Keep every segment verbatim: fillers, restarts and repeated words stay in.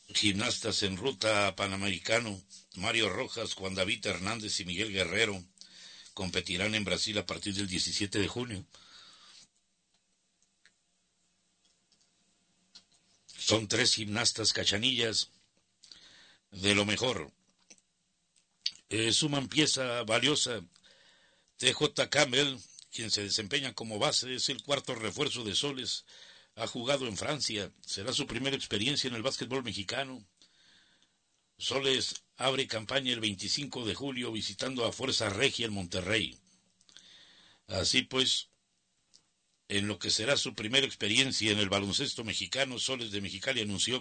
Gimnastas en ruta panamericano, Mario Rojas, Juan David Hernández y Miguel Guerrero competirán en Brasil a partir del diecisiete de junio. Son tres gimnastas cachanillas de lo mejor. Eh, suman pieza valiosa. T J Campbell, quien se desempeña como base, es el cuarto refuerzo de Soles. Ha jugado en Francia. Será su primera experiencia en el básquetbol mexicano. Soles abre campaña el veinticinco de julio visitando a Fuerza Regia en Monterrey. Así pues, en lo que será su primera experiencia en el baloncesto mexicano, Soles de Mexicali anunció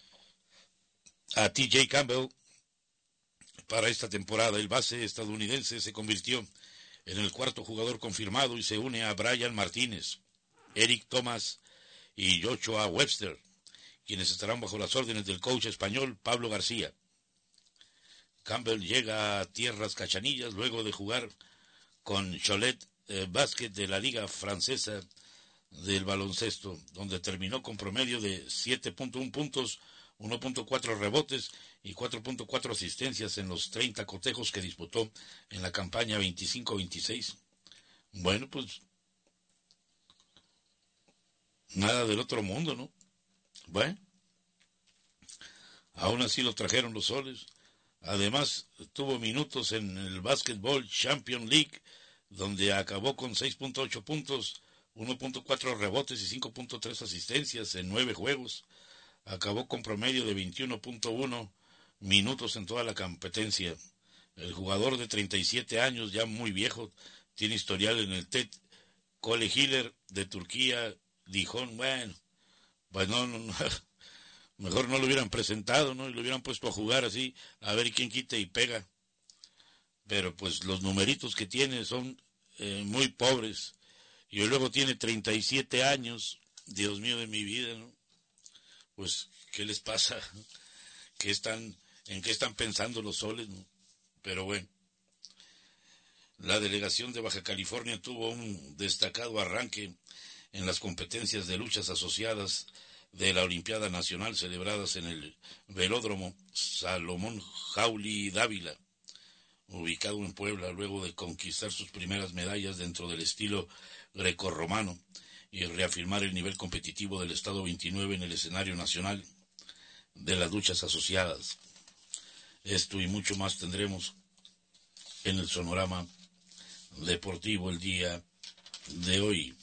a T J Campbell para esta temporada. El base estadounidense se convirtió en el cuarto jugador confirmado y se une a Brian Martínez, Eric Thomas y Joshua Webster, quienes estarán bajo las órdenes del coach español Pablo García. Campbell llega a tierras cachanillas luego de jugar con Cholet eh, Basket de la Liga Francesa del Baloncesto, donde terminó con promedio de siete punto uno puntos, uno punto cuatro rebotes y cuatro punto cuatro asistencias en los treinta cotejos que disputó en la campaña veinticinco veintiséis. Bueno, pues nada del otro mundo, ¿no? Bueno, aún así lo trajeron los Soles. Además, tuvo minutos en el Basketball Champions League, donde acabó con seis punto ocho puntos, uno punto cuatro rebotes y cinco punto tres asistencias en nueve juegos. Acabó con promedio de veintiuno punto uno minutos en toda la competencia. El jugador de treinta y siete años, ya muy viejo, tiene historial en el T E T Cole Hiller de Turquía. Dijo, bueno, pues no, no, no, mejor no lo hubieran presentado, ¿no? Y lo hubieran puesto a jugar así, a ver quién quita y pega. Pero pues los numeritos que tiene son eh, muy pobres. Y luego tiene treinta y siete años, Dios mío de mi vida, ¿no? Pues, ¿qué les pasa? ¿Qué están, ¿En qué están pensando los Soles, no? Pero bueno, la delegación de Baja California tuvo un destacado arranque en las competencias de luchas asociadas de la Olimpiada Nacional celebradas en el Velódromo Salomón Jauli Dávila, ubicado en Puebla, luego de conquistar sus primeras medallas dentro del estilo grecorromano y reafirmar el nivel competitivo del Estado veintinueve en el escenario nacional de las luchas asociadas. Esto y mucho más tendremos en el Sonorama Deportivo el día de hoy.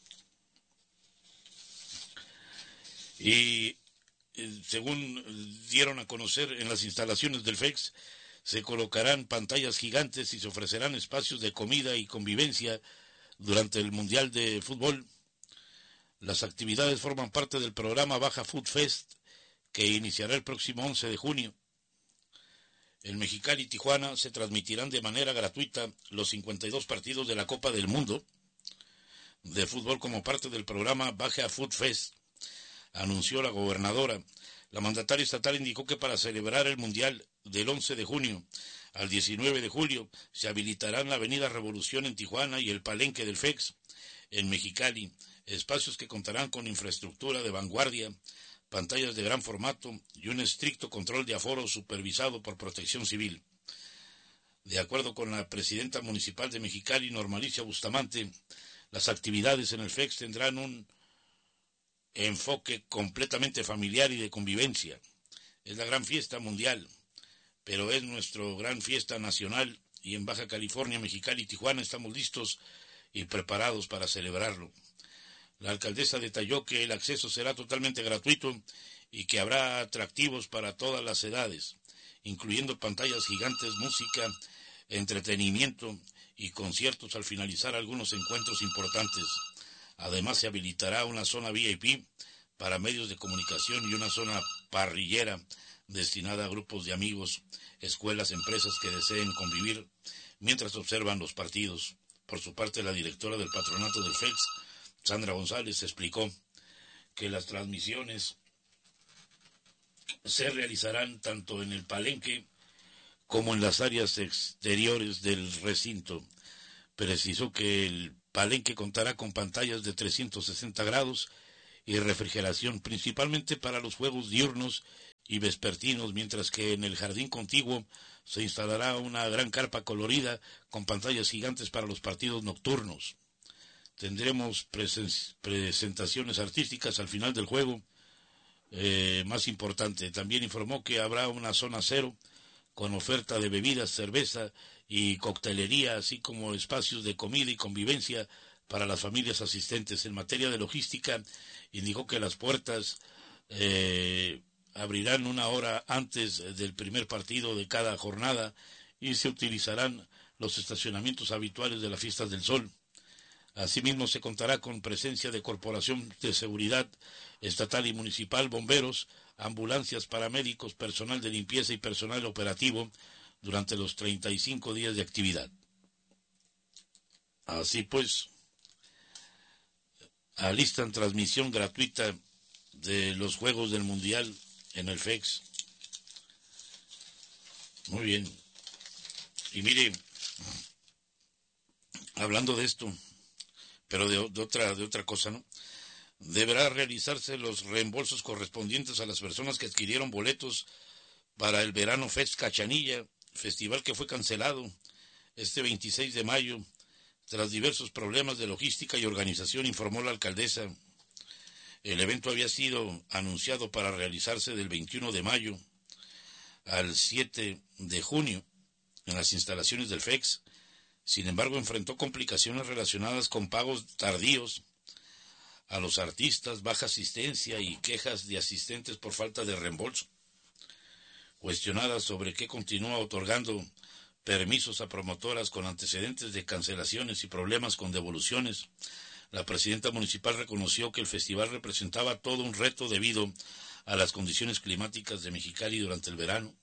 Y eh, según dieron a conocer en las instalaciones del F E X, se colocarán pantallas gigantes y se ofrecerán espacios de comida y convivencia durante el Mundial de Fútbol. Las actividades forman parte del programa Baja Food Fest, que iniciará el próximo once de junio. En Mexicali y Tijuana se transmitirán de manera gratuita los cincuenta y dos partidos de la Copa del Mundo de fútbol como parte del programa Baja Food Fest, anunció la gobernadora. La mandataria estatal indicó que para celebrar el Mundial del once de junio al diecinueve de julio se habilitarán la Avenida Revolución en Tijuana y el Palenque del F E X en Mexicali, espacios que contarán con infraestructura de vanguardia, pantallas de gran formato y un estricto control de aforo supervisado por Protección Civil. De acuerdo con la presidenta municipal de Mexicali, Norma Alicia Bustamante, las actividades en el F E X tendrán un enfoque completamente familiar y de convivencia. Es la gran fiesta mundial, pero es nuestra gran fiesta nacional y en Baja California, Mexicali y Tijuana estamos listos y preparados para celebrarlo. La alcaldesa detalló que el acceso será totalmente gratuito y que habrá atractivos para todas las edades, incluyendo pantallas gigantes, música, entretenimiento y conciertos al finalizar algunos encuentros importantes. Además, se habilitará una zona V I P para medios de comunicación y una zona parrillera destinada a grupos de amigos, escuelas, empresas que deseen convivir mientras observan los partidos. Por su parte, la directora del patronato del F E X, Sandra González, explicó que las transmisiones se realizarán tanto en el Palenque como en las áreas exteriores del recinto. Precisó que el Palenque contará con pantallas de trescientos sesenta grados y refrigeración, principalmente para los juegos diurnos y vespertinos, mientras que en el jardín contiguo se instalará una gran carpa colorida con pantallas gigantes para los partidos nocturnos. Tendremos presen- presentaciones artísticas al final del juego. Eh, más importante, también informó que habrá una zona cero con oferta de bebidas, cerveza y coctelería, así como espacios de comida y convivencia para las familias asistentes. En materia de logística, indicó que las puertas eh, abrirán una hora antes del primer partido de cada jornada y se utilizarán los estacionamientos habituales de las Fiestas del Sol. Asimismo, se contará con presencia de Corporación de Seguridad Estatal y Municipal, bomberos, ambulancias, paramédicos, personal de limpieza y personal operativo durante los treinta y cinco días de actividad. Así pues, alistan transmisión gratuita de los Juegos del Mundial en el F E X. Muy bien. Y mire, hablando de esto, pero de, de otra de otra cosa, ¿no? Deberá realizarse los reembolsos correspondientes a las personas que adquirieron boletos para el Verano Fest Cachanilla, festival que fue cancelado este veintiséis de mayo tras diversos problemas de logística y organización, informó la alcaldesa. El evento había sido anunciado para realizarse del veintiuno de mayo al siete de junio en las instalaciones del F E X. Sin embargo, enfrentó complicaciones relacionadas con pagos tardíos a los artistas, baja asistencia y quejas de asistentes por falta de reembolso. Cuestionada sobre qué continúa otorgando permisos a promotoras con antecedentes de cancelaciones y problemas con devoluciones, la presidenta municipal reconoció que el festival representaba todo un reto debido a las condiciones climáticas de Mexicali durante el verano.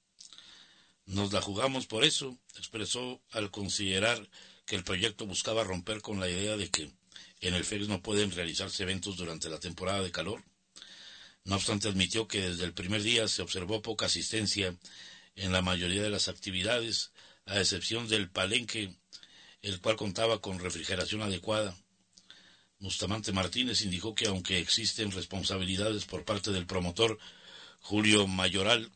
Nos la jugamos por eso, expresó al considerar que el proyecto buscaba romper con la idea de que en el F E X no pueden realizarse eventos durante la temporada de calor. No obstante, admitió que desde el primer día se observó poca asistencia en la mayoría de las actividades, a excepción del palenque, el cual contaba con refrigeración adecuada. Bustamante Martínez indicó que aunque existen responsabilidades por parte del promotor Julio Mayoral,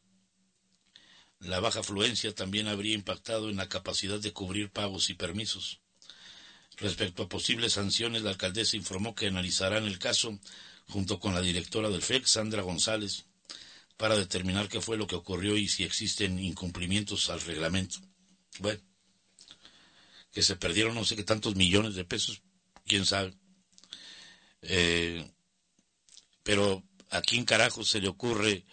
la baja afluencia también habría impactado en la capacidad de cubrir pagos y permisos. Respecto a posibles sanciones, la alcaldesa informó que analizarán el caso junto con la directora del F E X, Sandra González, para determinar qué fue lo que ocurrió y si existen incumplimientos al reglamento. Bueno, que se perdieron no sé qué tantos millones de pesos, quién sabe. Eh, pero ¿a quién carajo se le ocurre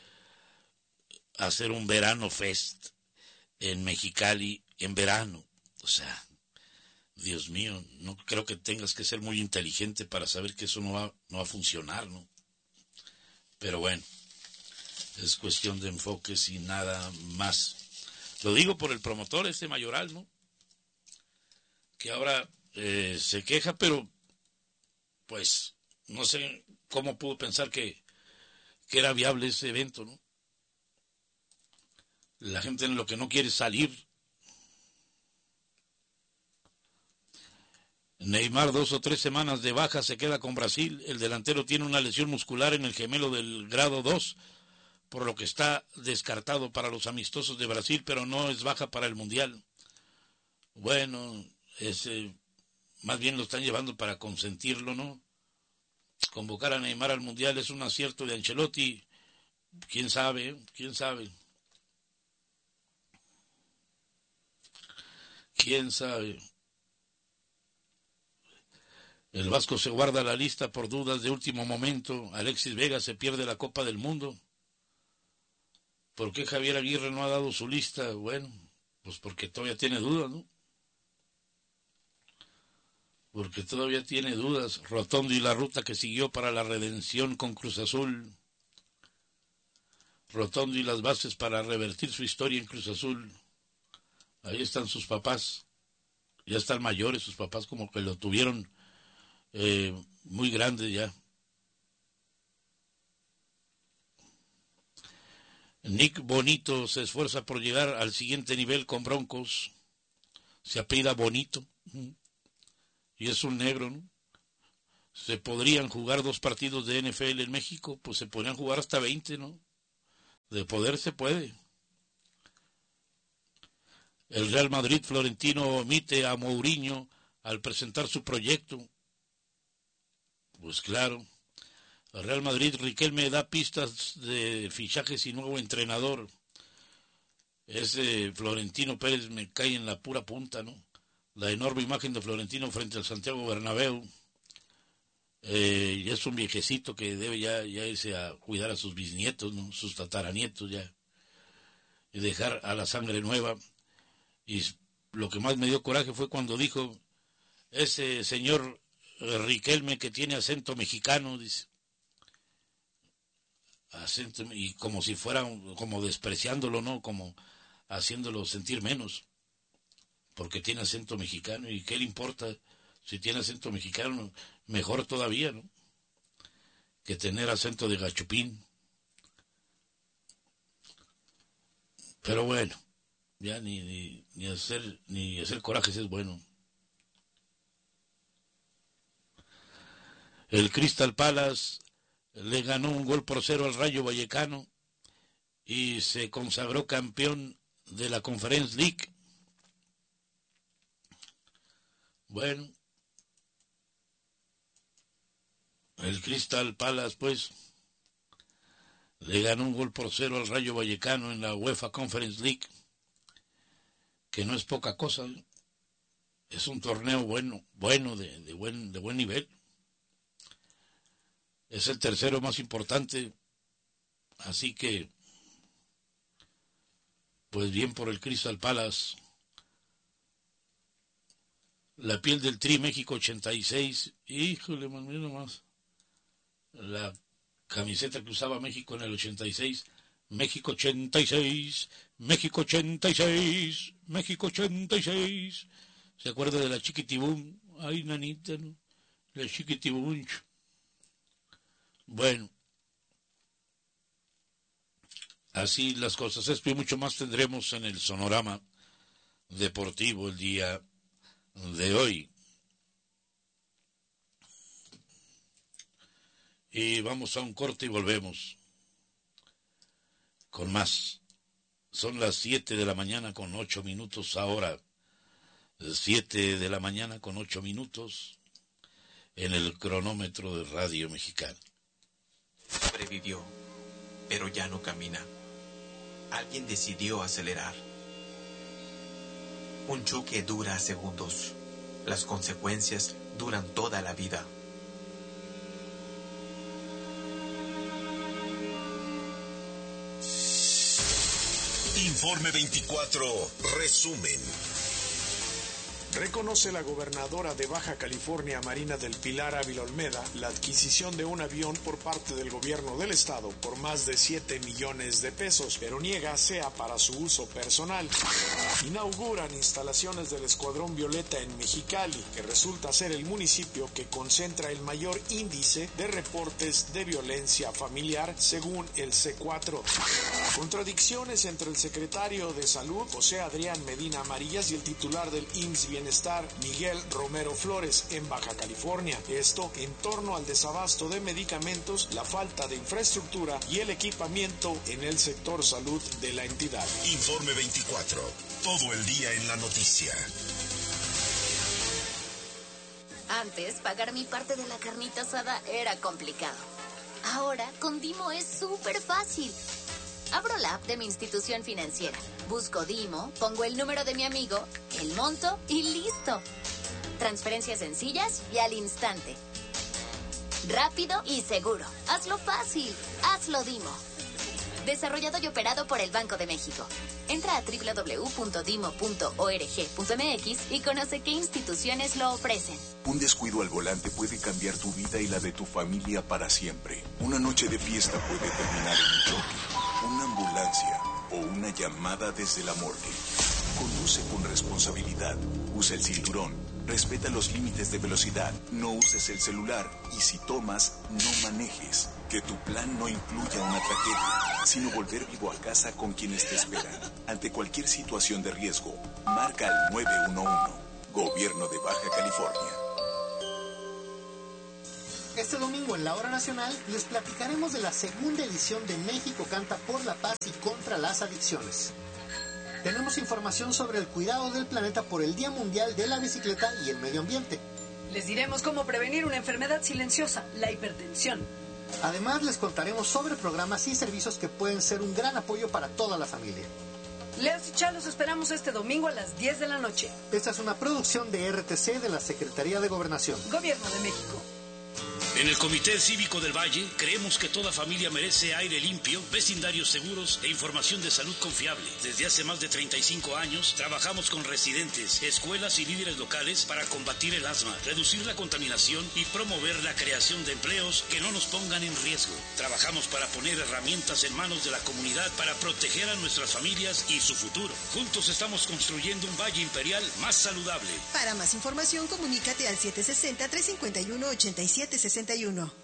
hacer un verano fest en Mexicali en verano? O sea, Dios mío, no creo que tengas que ser muy inteligente para saber que eso no va, no va a funcionar, ¿no? Pero bueno, es cuestión de enfoques y nada más. Lo digo por el promotor, este Mayoral, ¿no? Que ahora eh, se queja, pero pues no sé cómo pudo pensar que, que era viable ese evento, ¿no? La gente en lo que no quiere es salir. Neymar, dos o tres semanas de baja, se queda con Brasil. El delantero tiene una lesión muscular en el gemelo del grado dos, por lo que está descartado para los amistosos de Brasil, pero no es baja para el Mundial. Bueno, ese, más bien lo están llevando para consentirlo, ¿no? Convocar a Neymar al Mundial es un acierto de Ancelotti. ¿Quién sabe? ¿Quién sabe? ¿Quién sabe? El Vasco se guarda la lista por dudas de último momento. Alexis Vega se pierde la Copa del Mundo. ¿Por qué Javier Aguirre no ha dado su lista? Bueno, pues porque todavía tiene dudas, ¿no? Porque todavía tiene dudas. Rotondo y la ruta que siguió para la redención con Cruz Azul. Rotondo y las bases para revertir su historia en Cruz Azul. Ahí están sus papás. Ya están mayores sus papás, como que lo tuvieron eh, muy grande ya. Nick Bonito se esfuerza por llegar al siguiente nivel con Broncos. Se apellida Bonito. Y es un negro, ¿no? Se podrían jugar dos partidos de N F L en México, pues se podrían jugar hasta veinte, ¿no? De poder se puede. El Real Madrid Florentino omite a Mourinho al presentar su proyecto. Pues claro. El Real Madrid Riquelme da pistas de fichajes y nuevo entrenador. Ese Florentino Pérez me cae en la pura punta, ¿no? La enorme imagen de Florentino frente al Santiago Bernabéu. Eh, ya es un viejecito que debe ya, ya irse a cuidar a sus bisnietos, ¿no? Sus tataranietos ya. Y dejar a la sangre nueva. Y lo que más me dio coraje fue cuando dijo ese señor Riquelme que tiene acento mexicano, dice. Acento, y como si fuera, como despreciándolo, ¿no? Como haciéndolo sentir menos. Porque tiene acento mexicano. ¿Y qué le importa si tiene acento mexicano? Mejor todavía, ¿no? Que tener acento de gachupín. Pero bueno, ya ni, ni, ni hacer ni hacer corajes es bueno. El Crystal Palace le ganó un gol por cero al Rayo Vallecano y se consagró campeón de la Conference League. Bueno, el Crystal Palace pues le ganó un gol por cero al Rayo Vallecano en la UEFA Conference League, que no es poca cosa, ¿eh? Es un torneo bueno, bueno de, de buen de buen nivel. Es el tercero más importante, así que pues bien por el Crystal Palace. La piel del Tri México ochenta y seis, híjole, man, mira nomás. La camiseta que usaba México en el ochenta y seis, México ochenta y seis, México ochenta y seis, México ochenta y seis. ¿Se acuerda de la Chiquitibum? Ay, nanita, ¿no? La Chiquitibuncho. Bueno, así las cosas. Esto y mucho más tendremos en el Sonorama Deportivo el día de hoy. Y vamos a un corte y volvemos con más. Son las siete de la mañana con ocho minutos ahora. Siete de la mañana con ocho minutos en el cronómetro de Radio Mexicana. Sobrevivió, pero ya no camina. Alguien decidió acelerar. Un choque dura segundos. Las consecuencias duran toda la vida. Informe veinticuatro, resumen. Reconoce la gobernadora de Baja California, Marina del Pilar Ávila Olmeda, la adquisición de un avión por parte del gobierno del estado por más de siete millones de pesos, pero niega sea para su uso personal. Inauguran instalaciones del Escuadrón Violeta en Mexicali, que resulta ser el municipio que concentra el mayor índice de reportes de violencia familiar, según el C cuatro. Contradicciones entre el secretario de Salud, José Adrián Medina Amarillas, y el titular del I M S S Bienestar, Miguel Romero Flores, en Baja California. Esto en torno al desabasto de medicamentos, la falta de infraestructura y el equipamiento en el sector salud de la entidad. Informe veinticuatro, todo el día en la noticia. Antes, pagar mi parte de la carnita asada era complicado. Ahora, con Dimo es súper fácil. Abro la app de mi institución financiera, busco Dimo, pongo el número de mi amigo, el monto y listo. Transferencias sencillas y al instante. Rápido y seguro. Hazlo fácil. Hazlo Dimo. Desarrollado y operado por el Banco de México. Entra a doble u doble u doble u punto dimo punto org punto m x y conoce qué instituciones lo ofrecen. Un descuido al volante puede cambiar tu vida y la de tu familia para siempre. Una noche de fiesta puede terminar en un choque, una ambulancia o una llamada desde la morgue. Conduce con responsabilidad. Usa el cinturón. Respeta los límites de velocidad. No uses el celular. Y si tomas, no manejes. Que tu plan no incluya una tragedia, sino volver vivo a casa con quienes te esperan. Ante cualquier situación de riesgo, marca al nueve uno uno. Gobierno de Baja California. Este domingo en la Hora Nacional les platicaremos de la segunda edición de México Canta por la Paz y contra las Adicciones. Tenemos información sobre el cuidado del planeta por el Día Mundial de la Bicicleta y el Medio Ambiente. Les diremos cómo prevenir una enfermedad silenciosa, la hipertensión. Además, les contaremos sobre programas y servicios que pueden ser un gran apoyo para toda la familia. Leas y Chá los esperamos este domingo a las diez de la noche. Esta es una producción de R T C de la Secretaría de Gobernación. Gobierno de México. En el Comité Cívico del Valle creemos que toda familia merece aire limpio, vecindarios seguros e información de salud confiable. Desde hace más de treinta y cinco años trabajamos con residentes, escuelas y líderes locales para combatir el asma, reducir la contaminación y promover la creación de empleos que no nos pongan en riesgo. Trabajamos para poner herramientas en manos de la comunidad para proteger a nuestras familias y su futuro. Juntos estamos construyendo un Valle Imperial más saludable. Para más información, comunícate al siete seis cero, tres cinco uno, ocho siete seis uno.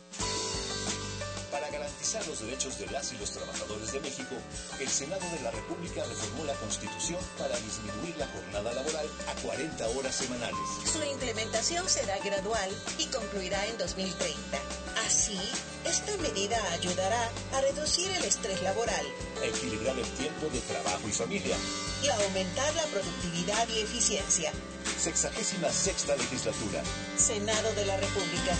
Para garantizar los derechos de las y los trabajadores de México, el Senado de la República reformó la Constitución para disminuir la jornada laboral a cuarenta horas semanales. Su implementación será gradual y concluirá en dos mil treinta. Así, esta medida ayudará a reducir el estrés laboral, a equilibrar el tiempo de trabajo y familia y a aumentar la productividad y eficiencia. Sexagésima sexta legislatura. Senado de la República.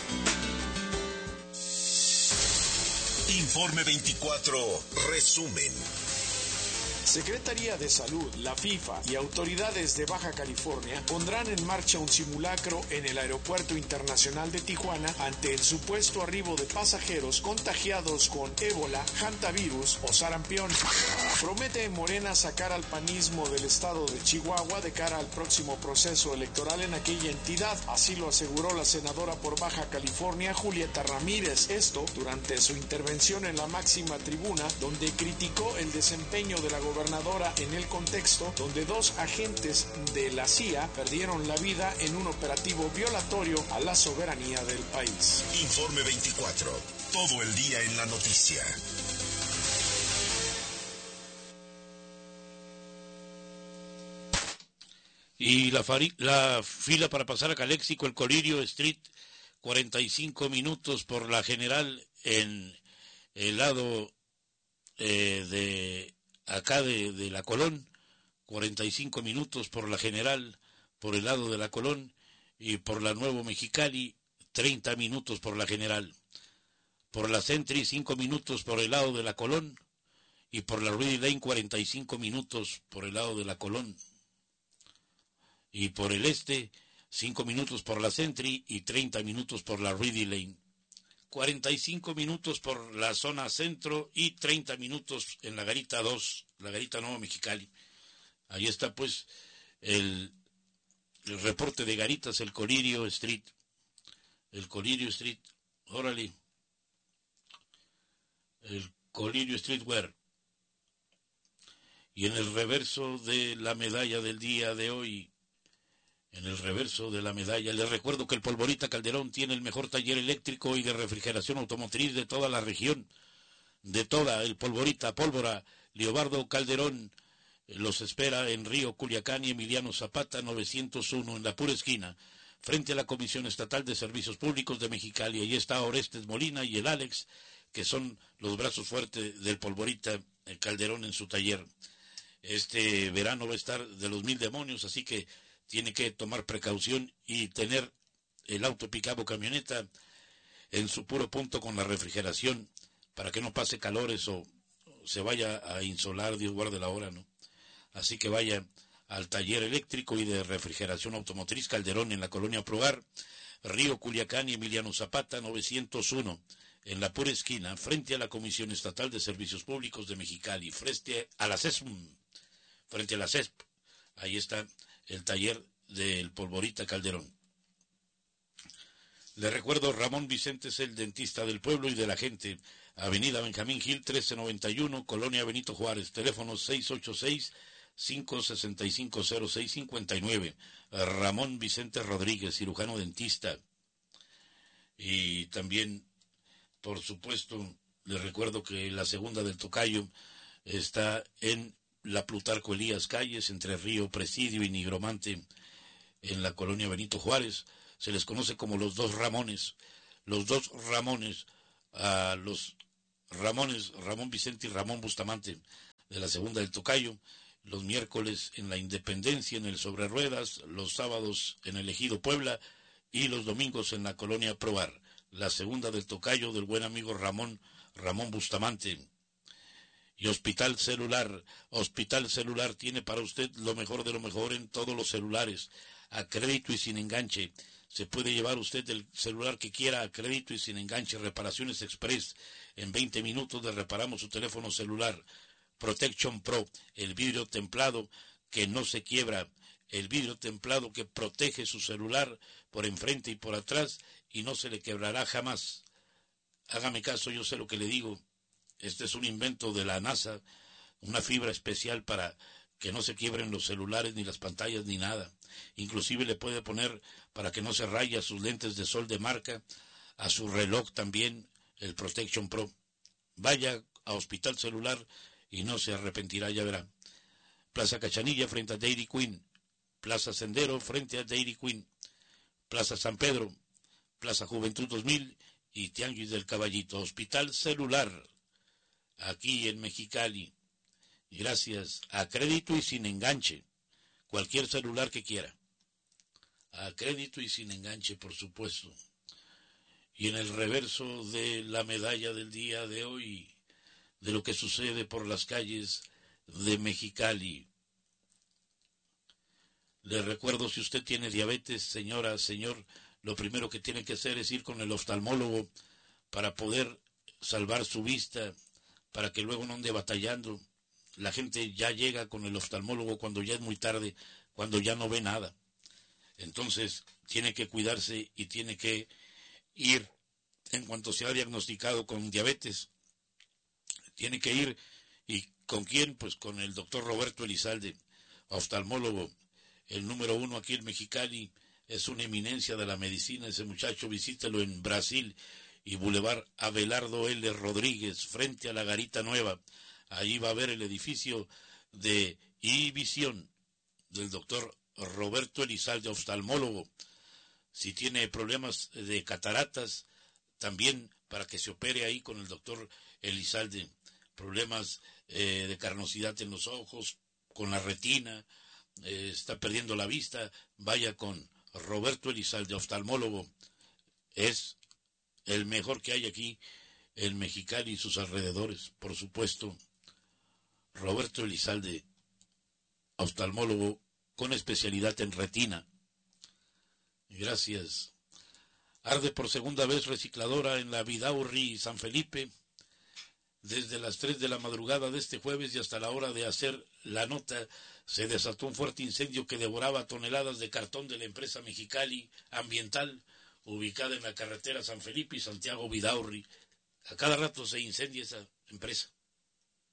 Informe veinticuatro, resumen. Secretaría de Salud, la FIFA y autoridades de Baja California pondrán en marcha un simulacro en el Aeropuerto Internacional de Tijuana ante el supuesto arribo de pasajeros contagiados con ébola, hantavirus o sarampión. Promete Morena sacar al panismo del estado de Chihuahua de cara al próximo proceso electoral en aquella entidad. Así lo aseguró la senadora por Baja California, Julieta Ramírez. Esto durante su intervención en la máxima tribuna, donde criticó el desempeño de la gobernadora en el contexto donde dos agentes de la C I A perdieron la vida en un operativo violatorio a la soberanía del país. Informe veinticuatro, todo el día en la noticia. Y la, fari- la fila para pasar a Caléxico, el Colirio Street, cuarenta y cinco minutos por la General en el lado eh, de acá de, de la Colón, cuarenta y cinco minutos por la General, por el lado de la Colón, y por la Nuevo Mexicali, treinta minutos por la General. Por la Centri, cinco minutos por el lado de la Colón, y por la Rudy Lane, cuarenta y cinco minutos por el lado de la Colón. Y por el este, cinco minutos por la Centri y treinta minutos por la Rudy Lane. cuarenta y cinco minutos por la zona centro y treinta minutos en la Garita dos, la Garita Nuevo Mexicali. Ahí está pues el, el reporte de Garitas, el Colirio Street. El Colirio Street, órale. El Colirio Streetwear. Y en el reverso de la medalla del día de hoy, en el reverso de la medalla, les recuerdo que el Polvorita Calderón tiene el mejor taller eléctrico y de refrigeración automotriz de toda la región, de toda el Polvorita, Pólvora, Leobardo Calderón, los espera en Río Culiacán y Emiliano Zapata novecientos uno, en la pura esquina, frente a la Comisión Estatal de Servicios Públicos de Mexicali. Ahí está Orestes Molina y el Alex, que son los brazos fuertes del Polvorita Calderón en su taller. Este verano va a estar de los mil demonios, así que tiene que tomar precaución y tener el auto, pick-up o camioneta en su puro punto con la refrigeración para que no pase calores o se vaya a insolar, Dios guarde la hora, ¿no? Así que vaya al taller eléctrico y de refrigeración automotriz Calderón en la colonia Progar, Río Culiacán y Emiliano Zapata novecientos uno, en la pura esquina, frente a la Comisión Estatal de Servicios Públicos de Mexicali, frente a la C E S M, frente a la C E S P. Ahí está el taller del Polvorita Calderón. Le recuerdo, Ramón Vicente es el dentista del pueblo y de la gente. Avenida Benjamín Gil, trece noventa y uno, Colonia Benito Juárez. Teléfono seis ocho seis, cinco seis cinco, cero seis cinco nueve. Ramón Vicente Rodríguez, cirujano dentista. Y también, por supuesto, le recuerdo que la segunda del Tocayo está en la Plutarco Elías Calles, entre Río Presidio y Nigromante, en la colonia Benito Juárez. Se les conoce como los dos Ramones. los dos Ramones, a los Ramones, Ramón Vicente y Ramón Bustamante de la segunda del Tocayo, los miércoles en la Independencia, en el Sobre Ruedas, los sábados en el Ejido Puebla y los domingos en la Colonia Probar, la segunda del Tocayo del buen amigo Ramón, Ramón Bustamante. Y Hospital Celular, Hospital Celular tiene para usted lo mejor de lo mejor en todos los celulares, a crédito y sin enganche. Se puede llevar usted el celular que quiera a crédito y sin enganche. Reparaciones Express. En veinte minutos le reparamos su teléfono celular. Protection Pro, el vidrio templado que no se quiebra. El vidrio templado que protege su celular por enfrente y por atrás y no se le quebrará jamás. Hágame caso, yo sé lo que le digo. Este es un invento de la NASA, una fibra especial para que no se quiebren los celulares, ni las pantallas, ni nada. Inclusive le puede poner para que no se raye a sus lentes de sol de marca, a su reloj también, el Protection Pro. Vaya a Hospital Celular y no se arrepentirá, ya verá. Plaza Cachanilla frente a Dairy Queen, Plaza Sendero frente a Dairy Queen, Plaza San Pedro, Plaza Juventud dos mil y Tianguis del Caballito. Hospital Celular, aquí en Mexicali. Gracias, a crédito y sin enganche. Cualquier celular que quiera. A crédito y sin enganche, por supuesto. Y en el reverso de la medalla del día de hoy, de lo que sucede por las calles de Mexicali. Le recuerdo, si usted tiene diabetes, señora, señor, lo primero que tiene que hacer es ir con el oftalmólogo para poder salvar su vista, para que luego no ande batallando. La gente ya llega con el oftalmólogo cuando ya es muy tarde, cuando ya no ve nada. Entonces, tiene que cuidarse y tiene que ir, en cuanto se ha diagnosticado con diabetes, tiene que ir. ¿Y con quién? Pues con el doctor Roberto Elizalde, oftalmólogo, el número uno aquí en Mexicali. Es una eminencia de la medicina ese muchacho. Visítelo en Brasil y Boulevard Abelardo L. Rodríguez, frente a la Garita Nueva. Allí va a ver el edificio de iVisión del doctor Roberto Elizalde, oftalmólogo. Si tiene problemas de cataratas, también para que se opere ahí con el doctor Elizalde. Problemas eh, de carnosidad en los ojos, con la retina, eh, está perdiendo la vista, vaya con Roberto Elizalde, oftalmólogo. Es el mejor que hay aquí en Mexicali y sus alrededores, por supuesto. Roberto Elizalde, oftalmólogo con especialidad en retina. Gracias. Arde por segunda vez recicladora en la Vidaurri San Felipe. Desde las tres de la madrugada de este jueves y hasta la hora de hacer la nota, se desató un fuerte incendio que devoraba toneladas de cartón de la empresa Mexicali Ambiental, ubicada en la carretera San Felipe y Santiago Vidaurri. A cada rato se incendia esa empresa.